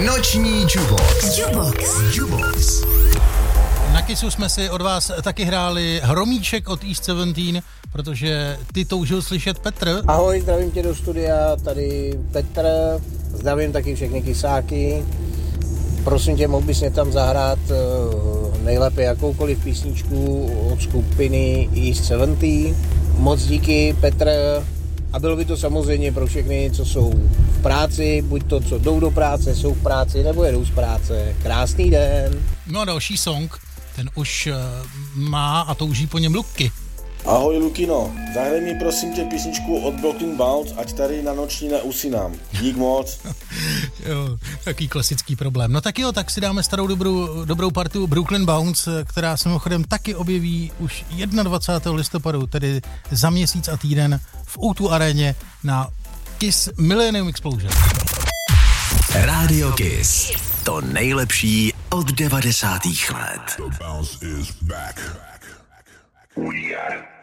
Noční Jukebox. Na Kissu jsme si od vás taky hráli Hromíček od East 17, protože ty toužil slyšet Petr. Ahoj, zdravím tě do studia, tady Petr, zdravím taky všechny kysáky. Prosím tě, mohl bys mě tam zahrát nejlépe jakoukoliv písničku od skupiny East 17. Moc díky, Petr. A bylo by to samozřejmě pro všechny, co jsou v práci, buď to, co jdou do práce, jsou v práci, nebo jedou z práce. Krásný den. No a další song, ten už má a touží po něm Luky. Ahoj Lukino, zahraj mi prosím tě písničku od Brooklyn Bounce, ať tady na noční neusinám. Dík moc. Jo, taký klasický problém. No tak jo, tak si dáme starou dobrou partu Brooklyn Bounce, která se mimochodem taky objeví už 21. listopadu, tedy za měsíc a týden v O2 aréně na Kiss Millennium Explosion. Radio Kiss. To nejlepší od 90. let. The bounce is back. We are